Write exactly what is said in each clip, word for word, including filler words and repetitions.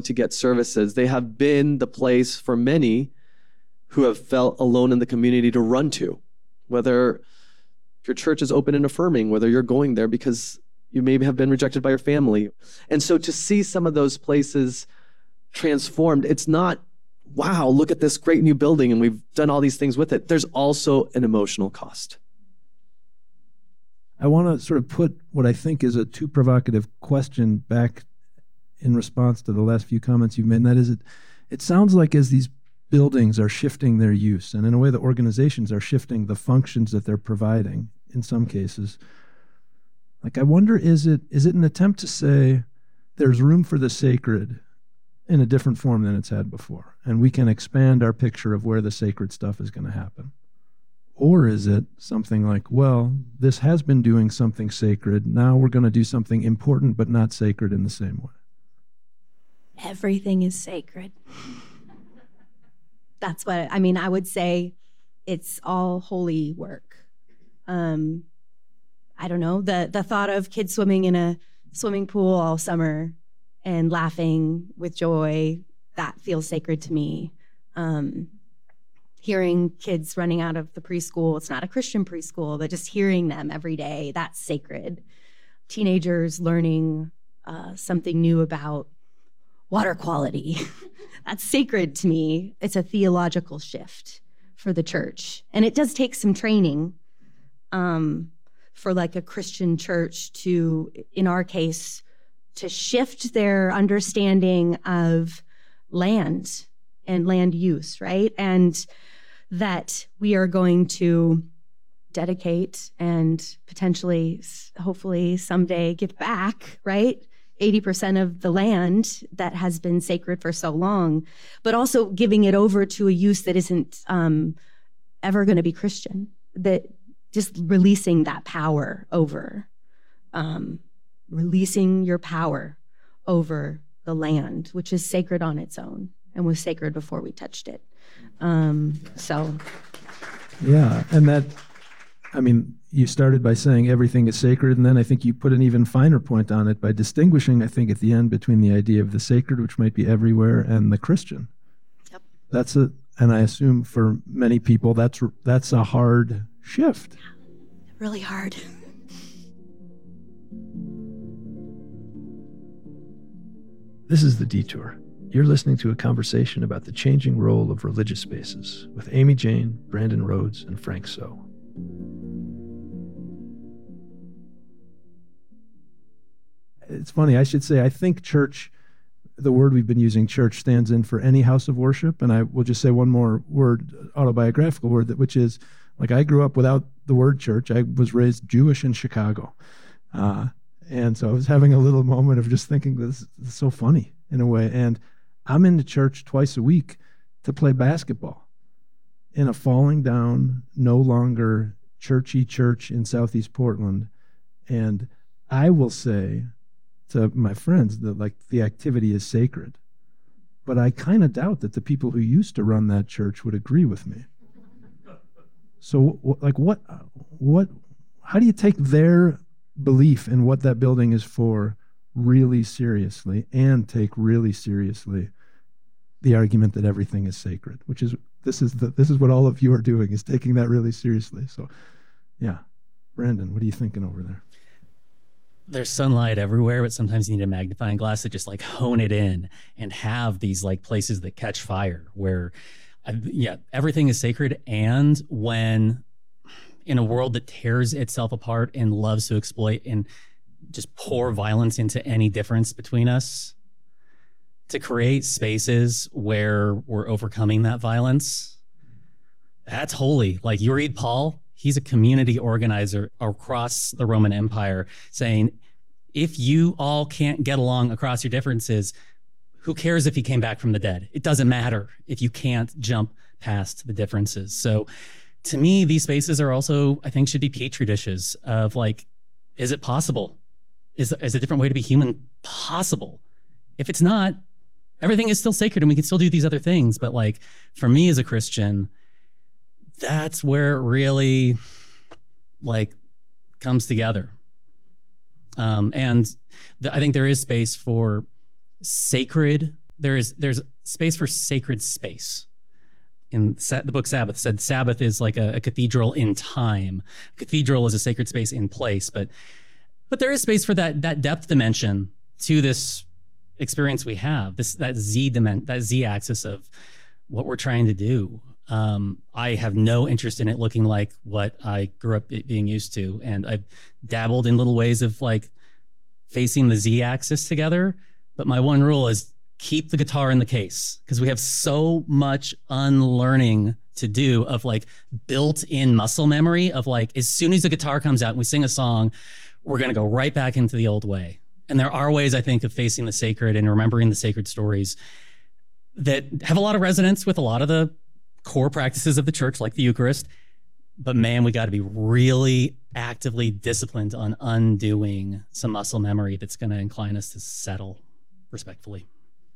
to get services. They have been the place for many who have felt alone in the community to run to, whether your church is open and affirming, whether you're going there because you maybe have been rejected by your family. And so to see some of those places transformed, it's not, wow, look at this great new building and we've done all these things with it. There's also an emotional cost. I want to sort of put what I think is a too provocative question back in response to the last few comments you've made, and that is, it, it sounds like as these buildings are shifting their use, and in a way the organizations are shifting the functions that they're providing in some cases, like I wonder, is it is it an attempt to say there's room for the sacred in a different form than it's had before, and we can expand our picture of where the sacred stuff is going to happen? Or is it something like, well, this has been doing something sacred, now we're going to do something important but not sacred in the same way? Everything is sacred. That's what, I mean, I would say it's all holy work. Um, I don't know, the, the thought of kids swimming in a swimming pool all summer and laughing with joy, that feels sacred to me. Um, hearing kids running out of the preschool, it's not a Christian preschool, but just hearing them every day, that's sacred. Teenagers learning uh, something new about water quality, that's sacred to me. It's a theological shift for the church. And it does take some training um, for like a Christian church to, in our case, to shift their understanding of land and land use, right? And that we are going to dedicate and potentially, hopefully someday give back, right? eighty percent of the land that has been sacred for so long, but also giving it over to a use that isn't um, ever going to be Christian, that just releasing that power over, um, releasing your power over the land, which is sacred on its own and was sacred before we touched it. Um, so. Yeah, and that, I mean, you started by saying everything is sacred, and then I think you put an even finer point on it by distinguishing, I think, at the end between the idea of the sacred, which might be everywhere, and the Christian. Yep. That's a, and I assume for many people, that's that's a hard shift. Really hard. This is The Detour. You're listening to a conversation about the changing role of religious spaces with Amy Jane, Brandon Rhodes, and Frank So. It's funny, I should say, I think church, the word we've been using, church, stands in for any house of worship. And I will just say one more word, autobiographical word, that which is, like, I grew up without the word church. I was raised Jewish in Chicago. Uh, and so I was having a little moment of just thinking, this is so funny in a way. And I'm into church twice a week to play basketball in a falling down, no longer churchy church in Southeast Portland. And I will say to my friends that, like, the activity is sacred. But I kind of doubt that the people who used to run that church would agree with me. So, like, what, what, how do you take their belief in what that building is for really seriously and take really seriously the argument that everything is sacred, which is, this is the, this is what all of you are doing, is taking that really seriously. So, yeah. Brandon, what are you thinking over there? There's sunlight everywhere, but sometimes you need a magnifying glass to just like hone it in and have these like places that catch fire where, uh, yeah, everything is sacred. And when in a world that tears itself apart and loves to exploit and just pour violence into any difference between us, to create spaces where we're overcoming that violence, that's holy. Like, you read Paul, he's a community organizer across the Roman Empire saying, if you all can't get along across your differences, who cares if he came back from the dead? It doesn't matter if you can't jump past the differences. So to me, these spaces are also, I think, should be petri dishes of like, is it possible? Is, is a different way to be human possible? If it's not, everything is still sacred and we can still do these other things. But like, for me as a Christian, that's where it really like comes together. Um, and the, I think there is space for sacred there is there's space for sacred space. In the book Sabbath said Sabbath is like a, a cathedral in time. A cathedral is a sacred space in place, but but there is space for that that depth dimension to this experience we have. This that z dimension, that z axis of what we're trying to do. Um, I have no interest in it looking like what I grew up being used to, and I've dabbled in little ways of like facing the z axis together. But my one rule is keep the guitar in the case, because we have so much unlearning to do of like built-in muscle memory of like, as soon as the guitar comes out and we sing a song, we're going to go right back into the old way. And there are ways, I think, of facing the sacred and remembering the sacred stories that have a lot of resonance with a lot of the core practices of the church, like the Eucharist. But man, we got to be really actively disciplined on undoing some muscle memory that's going to incline us to settle respectfully.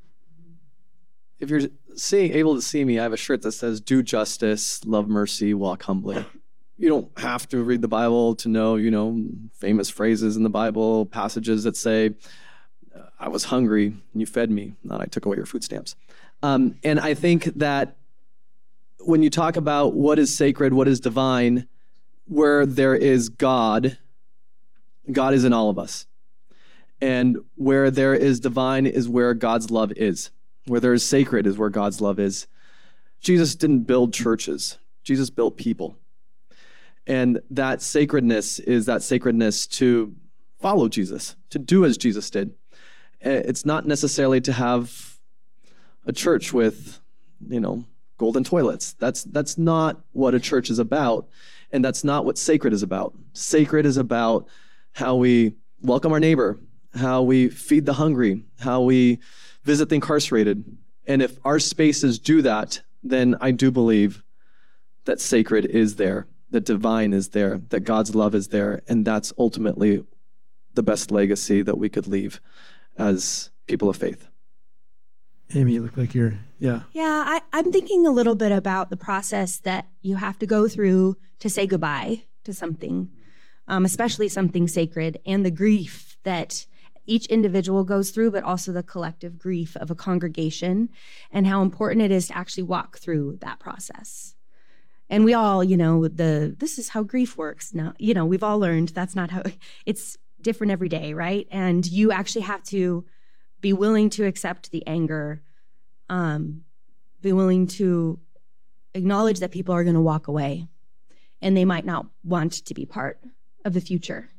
If you're seeing, able to see me, I have a shirt that says, do justice, love mercy, walk humbly. You don't have to read the Bible to know, you know, famous phrases in the Bible, passages that say, I was hungry and you fed me, not I took away your food stamps. Um, and I think that when you talk about what is sacred, what is divine, where there is God, God is in all of us. And where there is divine is where God's love is. Where there is sacred is where God's love is. Jesus didn't build churches. Jesus built people. And that sacredness is that sacredness to follow Jesus, to do as Jesus did. It's not necessarily to have a church with, you know, golden toilets. That's that's not what a church is about. And that's not what sacred is about. Sacred is about how we welcome our neighbor, how we feed the hungry, how we visit the incarcerated. And if our spaces do that, then I do believe that sacred is there, that divine is there, that God's love is there. And that's ultimately the best legacy that we could leave as people of faith. Amy, you look like you're, yeah. Yeah, I, I'm thinking a little bit about the process that you have to go through to say goodbye to something, um, especially something sacred, and the grief that each individual goes through, but also the collective grief of a congregation, and how important it is to actually walk through that process. And we all, you know, the this is how grief works. Now, you know, we've all learned that's not how, it's different every day, right? And you actually have to be willing to accept the anger, um, be willing to acknowledge that people are going to walk away, and they might not want to be part of the future.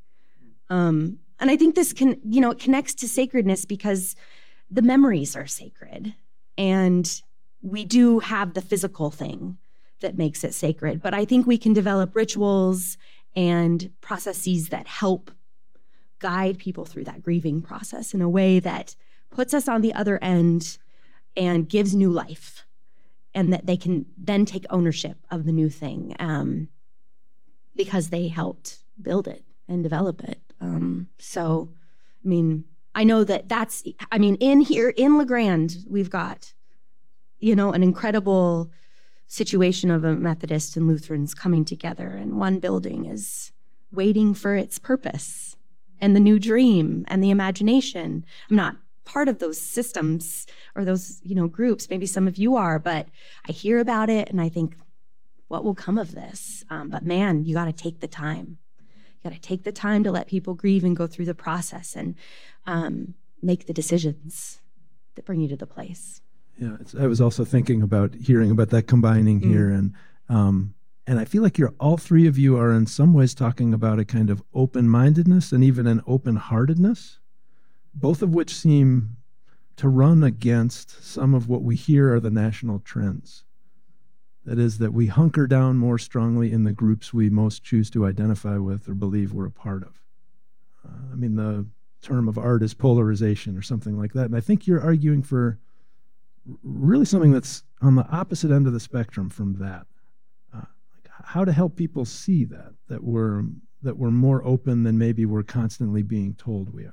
Um, And I think this can, you know, it connects to sacredness because the memories are sacred, and we do have the physical thing that makes it sacred. But I think we can develop rituals and processes that help guide people through that grieving process in a way that puts us on the other end and gives new life, and that they can then take ownership of the new thing um, because they helped build it and develop it. Um, so, I mean, I know that that's, I mean, in here, in La Grande, we've got, you know, an incredible situation of a Methodist and Lutherans coming together, and one building is waiting for its purpose and the new dream and the imagination. I'm not part of those systems or those, you know, groups. Maybe some of you are, but I hear about it and I think, what will come of this? Um, but man, you got to take the time. Got to take the time to let people grieve and go through the process and um, make the decisions that bring you to the place. Yeah, it's, I was also thinking about hearing about that combining mm. here, and um, and I feel like you're all three of you are in some ways talking about a kind of open-mindedness and even an open-heartedness, both of which seem to run against some of what we hear are the national trends. That is, that we hunker down more strongly in the groups we most choose to identify with or believe we're a part of. Uh, I mean, the term of art is polarization or something like that. And I think you're arguing for really something that's on the opposite end of the spectrum from that. Uh, like how to help people see that, that we're, that we're more open than maybe we're constantly being told we are.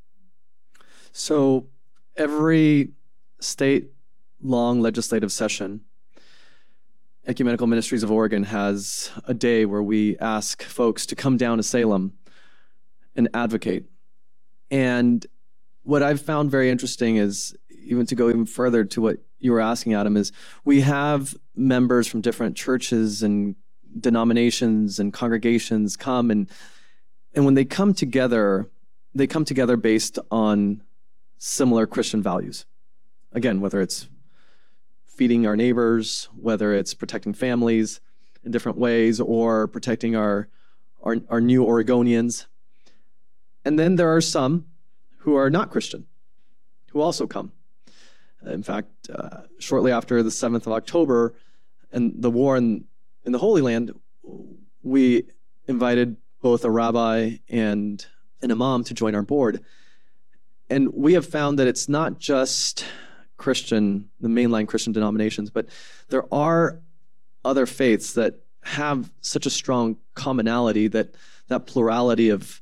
So every state-long legislative session, Ecumenical Ministries of Oregon has a day where we ask folks to come down to Salem and advocate. And what I've found very interesting is, even to go even further to what you were asking, Adam, is we have members from different churches and denominations and congregations come, and and when they come together, they come together based on similar Christian values. Again, whether it's feeding our neighbors, whether it's protecting families in different ways, or protecting our, our, our new Oregonians. And then there are some who are not Christian, who also come. In fact, uh, shortly after the seventh of October and the war in, in the Holy Land, we invited both a rabbi and an imam to join our board. And we have found that it's not just Christian, the mainline Christian denominations, but there are other faiths that have such a strong commonality, that that plurality of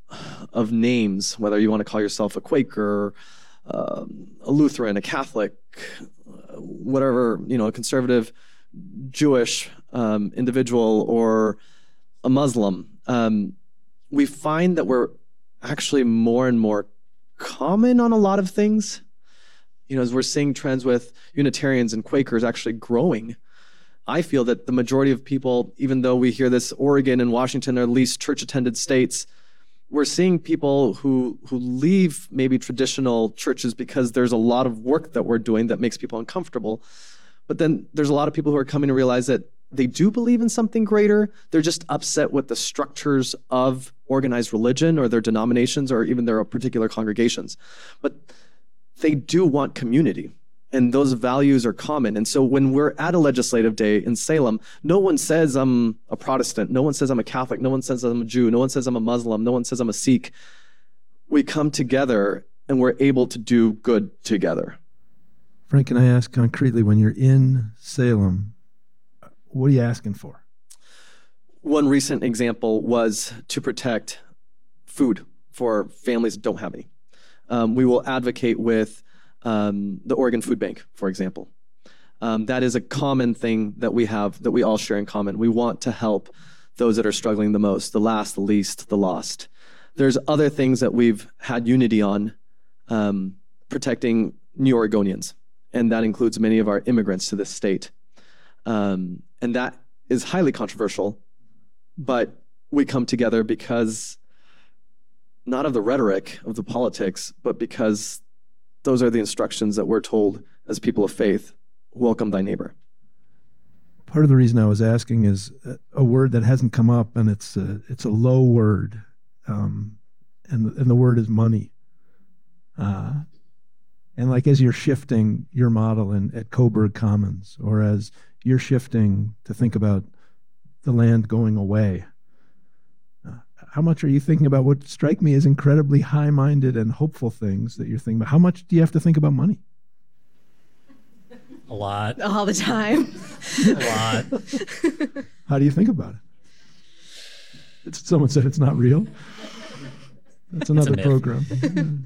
of names, whether you want to call yourself a Quaker, um, a Lutheran, a Catholic, uh, whatever, you know, a conservative Jewish um, individual, or a Muslim, um, we find that we're actually more and more common on a lot of things. You know, as we're seeing trends with Unitarians and Quakers actually growing, I feel that the majority of people, even though we hear this, Oregon and Washington are least church-attended states, we're seeing people who who leave maybe traditional churches because there's a lot of work that we're doing that makes people uncomfortable. But then there's a lot of people who are coming to realize that they do believe in something greater. They're just upset with the structures of organized religion or their denominations or even their particular congregations. But they do want community, and those values are common. And so when we're at a legislative day in Salem, no one says I'm a Protestant, no one says I'm a Catholic, no one says I'm a Jew, no one says I'm a Muslim, no one says I'm a Sikh. We come together and we're able to do good together. Frank, can I ask concretely, when you're in Salem, what are you asking for? One recent example was to protect food for families that don't have any. Um, we will advocate with um, the Oregon Food Bank, for example. Um, that is a common thing that we have, that we all share in common. We want to help those that are struggling the most, the last, the least, the lost. There's other things that we've had unity on, um, protecting New Oregonians, and that includes many of our immigrants to this state. Um, and that is highly controversial, but we come together because not of the rhetoric of the politics, but because those are the instructions that we're told as people of faith: welcome thy neighbor. Part of the reason I was asking is a word that hasn't come up, and it's a, it's a low word, um, and, and the word is money. Uh, and like as you're shifting your model in, at Coburg Commons, or as you're shifting to think about the land going away, uh, how much are you thinking about what strike me as incredibly high-minded and hopeful things that you're thinking about? How much do you have to think about money? A lot. All the time. A lot. How do you think about it? It's, someone said it's not real. That's another program.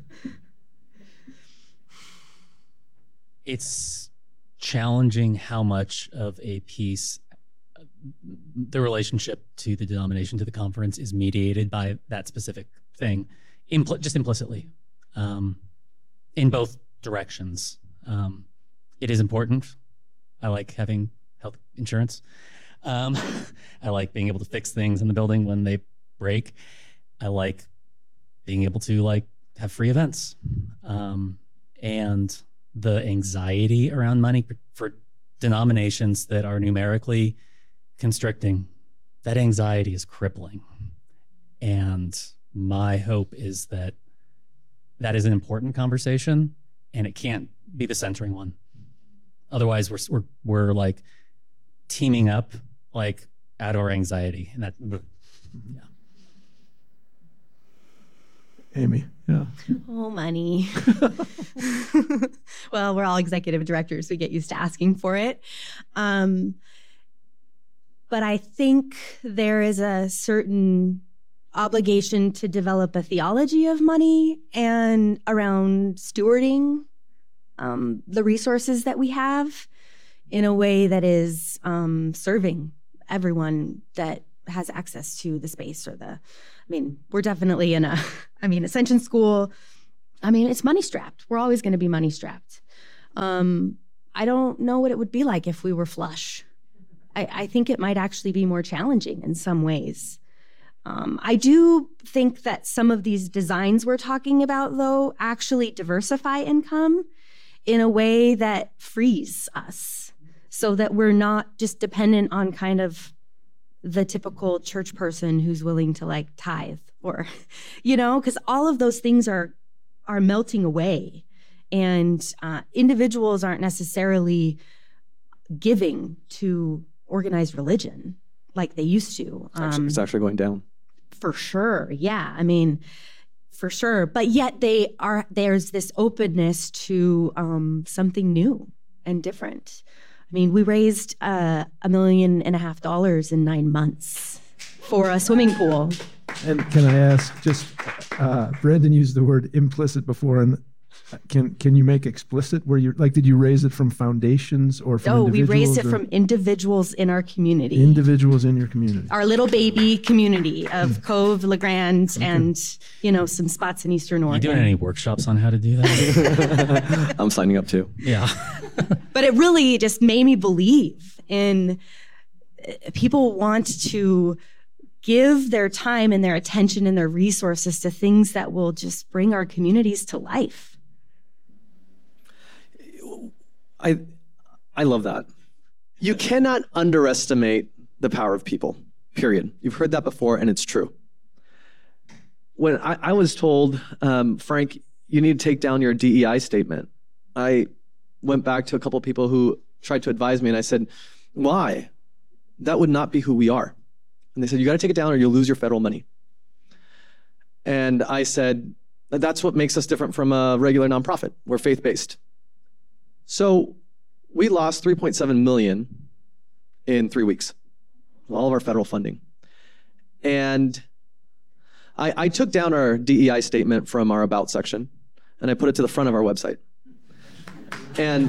It's challenging how much of a piece the relationship to the denomination, to the conference, is mediated by that specific thing, impl- just implicitly, um, in both directions. Um, it is important. I like having health insurance. Um, I like being able to fix things in the building when they break. I like being able to like have free events. Um, and the anxiety around money for denominations that are numerically constricting, that anxiety is crippling. And my hope is that that is an important conversation, and it can't be the centering one. Otherwise, we're we're we're like teaming up like out of our anxiety, and that, yeah. Amy, yeah. Oh, money. Well, we're all executive directors. We get used to asking for it. Um, but I think there is a certain obligation to develop a theology of money and around stewarding um, the resources that we have in a way that is um, serving everyone that has access to the space or the, I mean, we're definitely in a, I mean, Ascension School I mean, it's money strapped. We're always going to be money strapped. Um, I don't know what it would be like if we were flush. I, I think it might actually be more challenging in some ways. Um, I do think that some of these designs we're talking about, though, actually diversify income in a way that frees us so that we're not just dependent on kind of the typical church person who's willing to like tithe or, you know, because all of those things are are melting away. And uh, individuals aren't necessarily giving to organized religion like they used to. It's actually, um, it's actually going down. For sure. Yeah. I mean, for sure. But yet they are, there's this openness to um, something new and different. I mean, we raised uh, a million and a half dollars in nine months for a swimming pool. And can I ask, just, uh, Brandon used the word implicit before, and Can can you make explicit where you're like, did you raise it from foundations or from no, individuals? No, we raised it or? from individuals in our community. Individuals in your community. Our little baby community of Cove, LeGrand, okay. and, you know, some spots in Eastern Oregon. You doing any workshops on how to do that? I'm signing up too. Yeah. But it really just made me believe in people want to give their time and their attention and their resources to things that will just bring our communities to life. I I love that. You cannot underestimate the power of people, period. You've heard that before, and it's true. When I, I was told, um, Frank, you need to take down your D E I statement, I went back to a couple of people who tried to advise me, and I said, why? That would not be who we are. And they said, you got to take it down or you'll lose your federal money. And I said, that's what makes us different from a regular nonprofit. We're faith-based. So we lost three point seven million dollars in three weeks, all of our federal funding. And I, I took down our D E I statement from our About section, and I put it to the front of our website. And,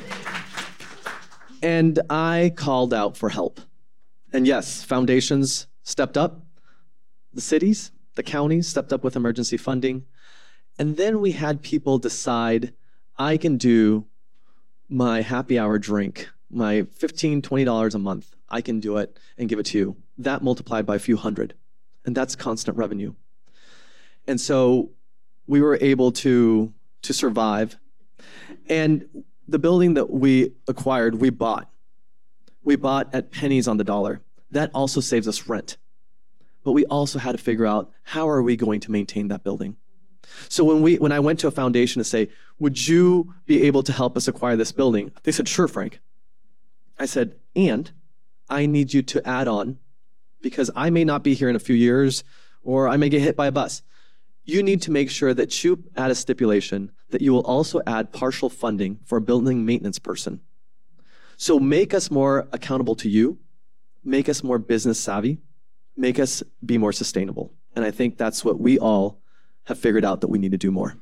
and I called out for help. And yes, foundations stepped up, the cities, the counties stepped up with emergency funding. And then we had people decide, I can do my happy hour drink, my fifteen dollars, twenty dollars a month, I can do it and give it to you. That multiplied by a few hundred. And that's constant revenue. And so we were able to, to survive. And the building that we acquired, we bought. We bought at pennies on the dollar. That also saves us rent. But we also had to figure out, how are we going to maintain that building? So when we, when I went to a foundation to say, would you be able to help us acquire this building? They said, sure, Frank. I said, and I need you to add on, because I may not be here in a few years, or I may get hit by a bus. You need to make sure that you add a stipulation that you will also add partial funding for a building maintenance person. So make us more accountable to you, make us more business savvy, make us be more sustainable. And I think that's what we all have figured out that we need to do more.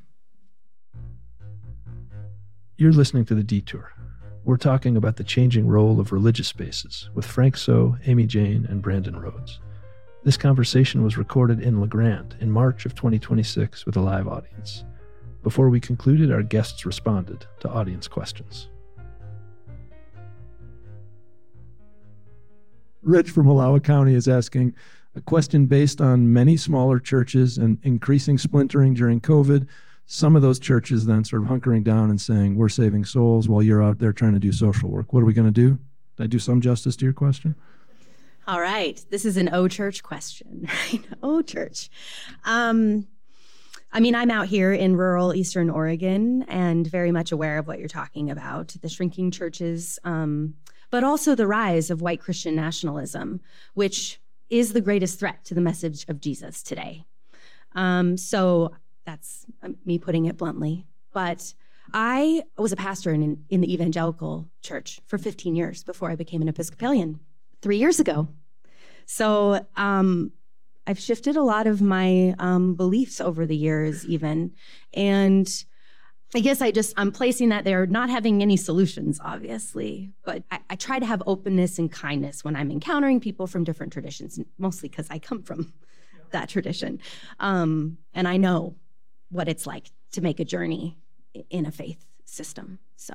You're listening to The Detour. We're talking about the changing role of religious spaces with Frank So, Amy Jane, and Brandon Rhodes. This conversation was recorded in LeGrand in March of twenty twenty-six with a live audience. Before we concluded, our guests responded to audience questions. Rich from Wallowa County is asking a question based on many smaller churches and increasing splintering during COVID. Some of those churches then sort of hunkering down and saying, we're saving souls while you're out there trying to do social work. What are we going to do? Did I do some justice to your question? All right. This is an O church question, right? O church. Um, I mean, I'm out here in rural Eastern Oregon and very much aware of what you're talking about, the shrinking churches, um, but also the rise of white Christian nationalism, which is the greatest threat to the message of Jesus today. Um, so that's me putting it bluntly. But I was a pastor in, in the evangelical church for fifteen years before I became an Episcopalian three years ago. So um, I've shifted a lot of my um, beliefs over the years even. And I guess I just, I'm placing that there, not having any solutions, obviously, but I, I try to have openness and kindness when I'm encountering people from different traditions, mostly because I come from that tradition. Um, and I know what it's like to make a journey in a faith system. So.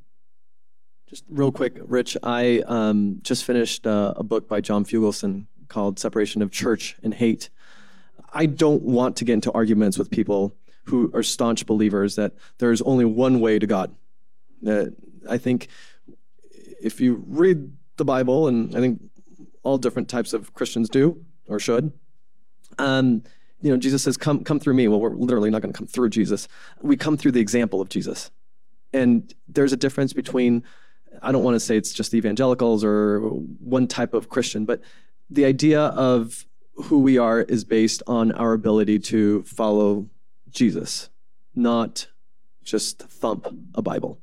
Just real quick, Rich, I um, just finished uh, a book by John Fugelsang called Separation of Church and Hate. I don't want to get into arguments with people who are staunch believers that there's only one way to God. Uh, I think if you read the Bible, and I think all different types of Christians do or should, um, you know, Jesus says, come, come through me. Well, we're literally not going to come through Jesus. We come through the example of Jesus. And there's a difference between, I don't want to say it's just evangelicals or one type of Christian, but the idea of who we are is based on our ability to follow Jesus, not just thump a Bible.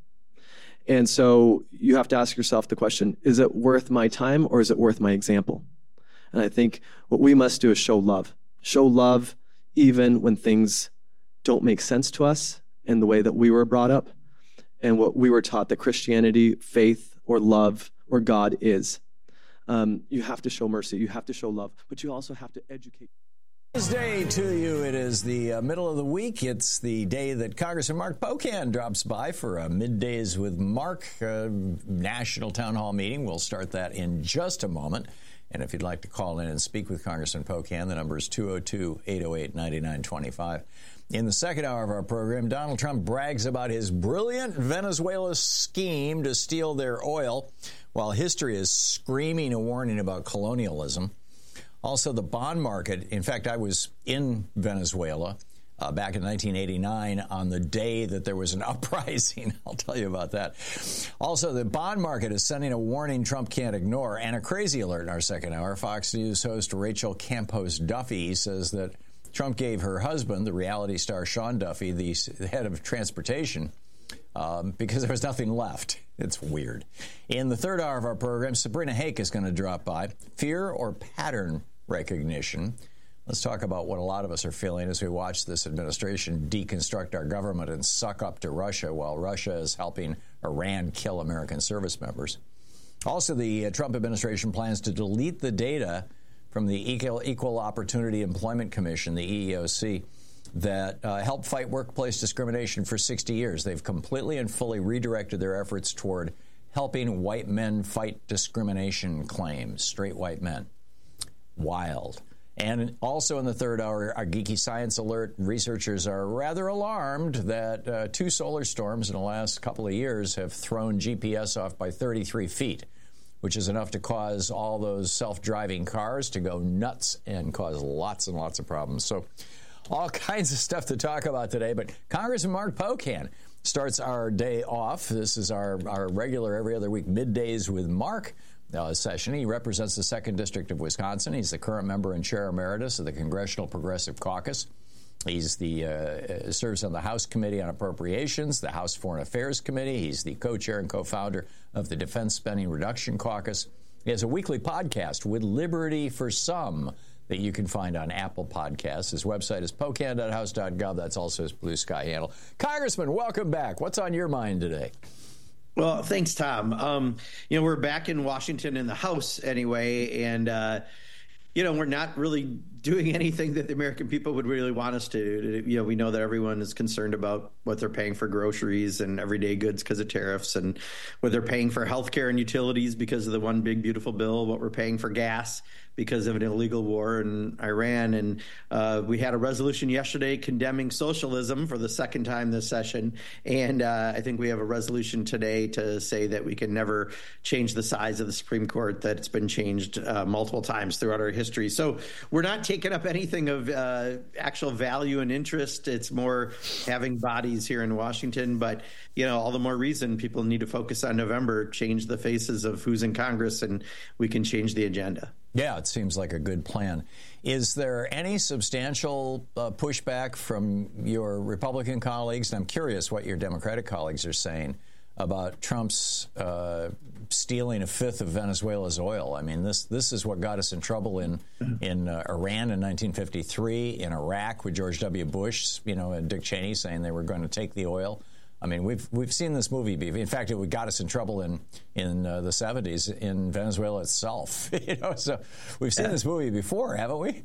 And so you have to ask yourself the question, is it worth my time or is it worth my example? And I think what we must do is show love. Show love even when things don't make sense to us in the way that we were brought up and what we were taught that Christianity, faith, or love, or God is. Um, you have to show mercy. You have to show love. But you also have to educate. Wednesday to you. It is the uh, middle of the week. It's the day that Congressman Mark Pocan drops by for a Middays with Mark uh, national town hall meeting. We'll start that in just a moment. And if you'd like to call in and speak with Congressman Pocan, the number is two oh two, eight oh eight, nine nine two five. In the second hour of our program, Donald Trump brags about his brilliant Venezuela scheme to steal their oil, while history is screaming a warning about colonialism. Also, the bond market. In fact, I was in Venezuela uh, back in nineteen eighty-nine on the day that there was an uprising. I'll tell you about that. Also, the bond market is sending a warning Trump can't ignore. And a crazy alert in our second hour. Fox News host Rachel Campos Duffy says that Trump gave her husband, the reality star Sean Duffy, the head of transportation, um, because there was nothing left. It's weird. In the third hour of our program, Sabrina Hake is going to drop by. Fear or pattern recognition. Let's talk about what a lot of us are feeling as we watch this administration deconstruct our government and suck up to Russia while Russia is helping Iran kill American service members. Also, the uh, Trump administration plans to delete the data from the Equal, Equal Opportunity Employment Commission, the E E O C, that uh, helped fight workplace discrimination for sixty years. They've completely and fully redirected their efforts toward helping white men fight discrimination claims, straight white men. Wild. And also in the third hour, our Geeky Science Alert, researchers are rather alarmed that uh, two solar storms in the last couple of years have thrown G P S off by thirty-three feet, which is enough to cause all those self-driving cars to go nuts and cause lots and lots of problems. So all kinds of stuff to talk about today. But Congressman Mark Pocan starts our day off. This is our, our regular every other week Middays with Mark uh, session. He represents the second District of Wisconsin. He's the current member and chair emeritus of the Congressional Progressive Caucus. He's the uh, serves on the House Committee on Appropriations, the House Foreign Affairs Committee. He's the co-chair and co-founder of the Defense Spending Reduction Caucus. He has a weekly podcast, With Liberty for Some, that you can find on Apple Podcasts. His website is pocan dot house dot gov. That's also his Blue Sky handle. Congressman, welcome back. What's on your mind today? Well, thanks, Tom. Um, you know, we're back in Washington in the House anyway, and, uh, you know, we're not really doing anything that the American people would really want us to. You know, we know that everyone is concerned about what they're paying for groceries and everyday goods because of tariffs, and what they're paying for health care and utilities because of the one big beautiful bill, what we're paying for gas because of an illegal war in Iran. And uh, we had a resolution yesterday condemning socialism for the second time this session. And uh, I think we have a resolution today to say that we can never change the size of the Supreme Court, that it's been changed uh, multiple times throughout our history. So we're not taking up anything of uh, actual value and interest. It's more having bodies here in Washington. But, you know, all the more reason people need to focus on November, change the faces of who's in Congress, and we can change the agenda. Yeah, it seems like a good plan. Is there any substantial uh, pushback from your Republican colleagues? And I'm curious what your Democratic colleagues are saying about Trump's uh, stealing a fifth of Venezuela's oil. I mean, this this is what got us in trouble in in uh, Iran in nineteen fifty-three, in Iraq with George W. Bush, you know, and Dick Cheney saying they were going to take the oil. I mean, we've we've seen this movie be. In fact, it got us in trouble in in uh, the seventies in Venezuela itself. you know, so we've seen yeah. this movie before, haven't we?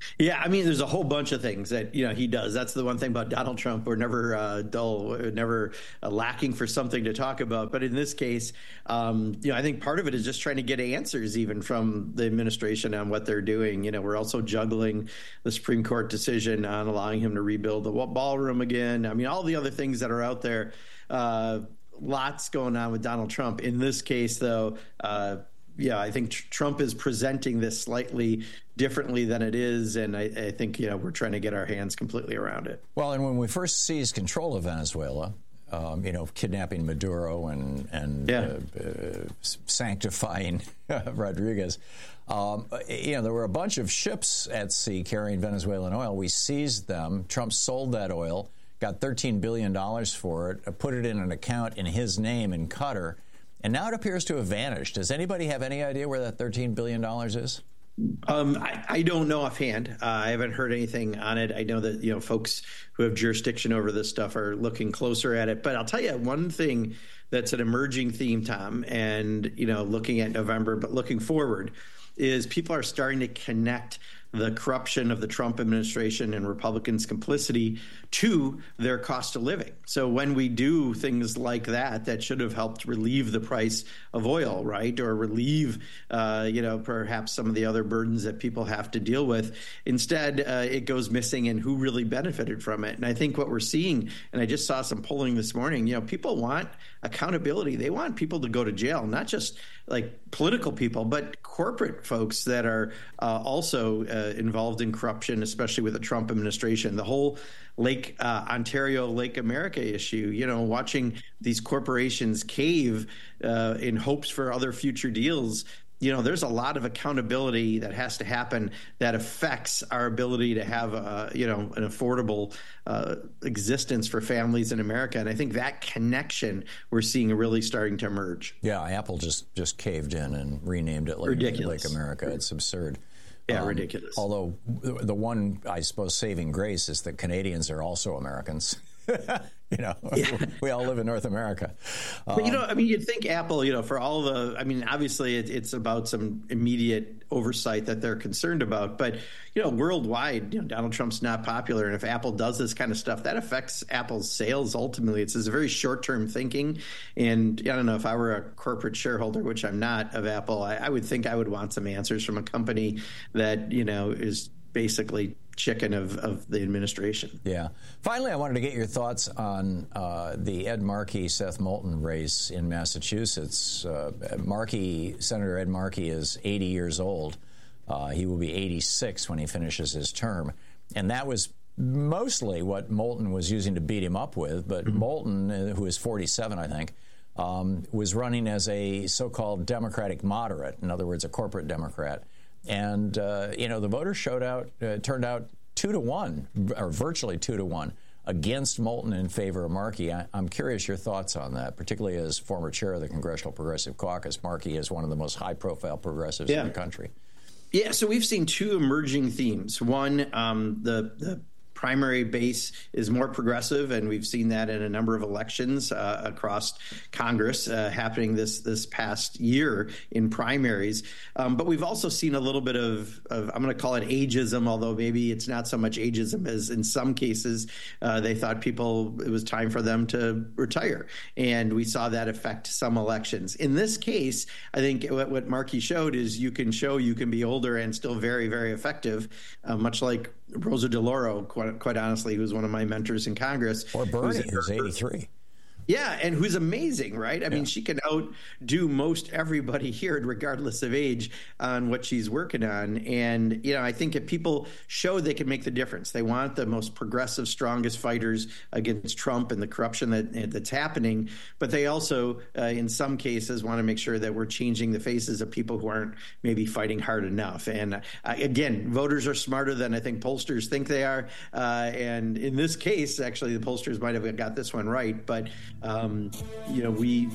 Yeah, I mean, there's a whole bunch of things that, you know, he does. That's the one thing about Donald Trump. We're never uh, dull, we're never uh, lacking for something to talk about. But in this case, um, you know, I think part of it is just trying to get answers even from the administration on what they're doing. You know, we're also juggling the Supreme Court decision on allowing him to rebuild the ballroom again. I mean, all the other things that are out there, uh, lots going on with Donald Trump. In this case, though, uh, yeah, I think tr- Trump is presenting this slightly differently than it is, and I, I think, you know, we're trying to get our hands completely around it. Well, and when we first seized control of Venezuela, um, you know, kidnapping Maduro and and yeah. uh, uh, sanctifying Rodriguez, um, you know, there were a bunch of ships at sea carrying Venezuelan oil. We seized them. Trump sold that oil, got thirteen billion dollars for it, put it in an account in his name in Qatar. And now it appears to have vanished. Does anybody have any idea where that thirteen billion dollars is? Um, I, I don't know offhand. Uh, I haven't heard anything on it. I know that, you know, folks who have jurisdiction over this stuff are looking closer at it. But I'll tell you one thing that's an emerging theme, Tom, and, you know, looking at November, but looking forward, is people are starting to connect the corruption of the Trump administration and Republicans' complicity to their cost of living. So when we do things like that, that should have helped relieve the price of oil, right? Or relieve, uh, you know, perhaps some of the other burdens that people have to deal with. Instead, uh, it goes missing, and who really benefited from it. And I think what we're seeing, and I just saw some polling this morning, you know, people want accountability. They want people to go to jail, not just like political people, but corporate folks that are uh, also uh, involved in corruption, especially with the Trump administration. The whole Lake uh, Ontario, Lake America issue, you know, watching these corporations cave uh, in hopes for other future deals. You know, there's a lot of accountability that has to happen that affects our ability to have, a, you know, an affordable uh, existence for families in America. And I think that connection we're seeing really starting to emerge. Yeah, Apple just, just caved in and renamed it Lake, Lake America. It's absurd. Yeah, um, ridiculous. Although the one, I suppose, saving grace is that Canadians are also Americans. You know, yeah. we all live in North America. Um, but, you know, I mean, you'd think Apple, you know, for all the, I mean, obviously it, it's about some immediate oversight that they're concerned about. But, you know, worldwide, you know, Donald Trump's not popular. And if Apple does this kind of stuff, that affects Apple's sales ultimately. It's, it's a very short-term thinking. And I don't know, if I were a corporate shareholder, which I'm not, of Apple, I, I would think I would want some answers from a company that, you know, is basically chicken of, of the administration. Yeah. Finally, I wanted to get your thoughts on uh, the Ed Markey, Seth Moulton race in Massachusetts. Uh, Markey, Senator Ed Markey is eighty years old. Uh, he will be eighty-six when he finishes his term. And that was mostly what Moulton was using to beat him up with. But mm-hmm. Moulton, uh, who is forty-seven, I think, um, was running as a so-called Democratic moderate, in other words, a corporate Democrat. And, uh, you know, the voters showed out, uh, turned out two to one, or virtually two to one, against Moulton in favor of Markey. I, I'm curious your thoughts on that, particularly as former chair of the Congressional Progressive Caucus. Markey is one of the most high-profile progressives yeah. in the country. Yeah, so we've seen two emerging themes. One, um, the, the primary base is more progressive, and we've seen that in a number of elections uh, across Congress uh, happening this this past year in primaries. Um, but we've also seen a little bit of, of I'm going to call it ageism, although maybe it's not so much ageism as in some cases uh, they thought people, it was time for them to retire. And we saw that affect some elections. In this case, I think what, what Markey showed is you can show you can be older and still very, very effective, uh, much like Rosa DeLauro, quite, quite honestly, who's one of my mentors in Congress. Or Bernie, who's, who's eighty-three. Yeah, and who's amazing, right? I yeah. mean, she can outdo most everybody here, regardless of age, on what she's working on. And, you know, I think if people show they can make the difference, they want the most progressive, strongest fighters against Trump and the corruption that that's happening. But they also, uh, in some cases, want to make sure that we're changing the faces of people who aren't maybe fighting hard enough. And uh, again, voters are smarter than I think pollsters think they are. Uh, and in this case, actually, the pollsters might have got this one right. But Um, you know, we,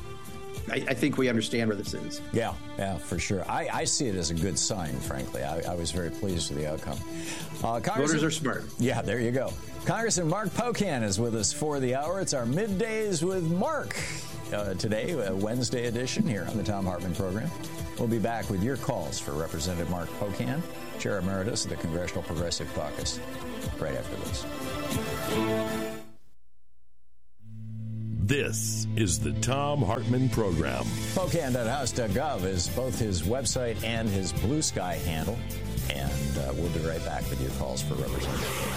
I, I think we understand where this is. Yeah, yeah, for sure. I, I see it as a good sign, frankly. I, I was very pleased with the outcome. Uh, Voters are smart. Yeah, there you go. Congressman Mark Pocan is with us for the hour. It's our Middays with Mark uh, today, a Wednesday edition here on the Thom Hartmann program. We'll be back with your calls for Representative Mark Pocan Chair Emeritus of the Congressional Progressive Caucus, right after this. This is the Thom Hartmann Program. Spokane dot house dot gov is both his website and his Blue Sky handle. And uh, we'll be right back with your calls for representation.